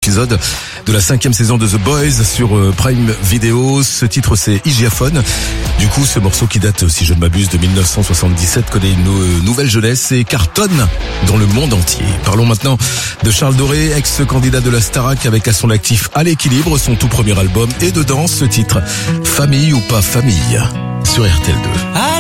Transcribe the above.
épisode de la 5e saison de The Boys sur Prime Video. Ce titre, c'est Hygiaphone. Du coup, ce morceau qui date, si je ne m'abuse, de 1977 connaît une nouvelle jeunesse et cartonne dans le monde entier. Parlons maintenant de Charles Doré, ex-candidat de la Starac avec à son actif À l'équilibre, son tout premier album, et dedans ce titre, Famille ou pas famille, sur RTL2.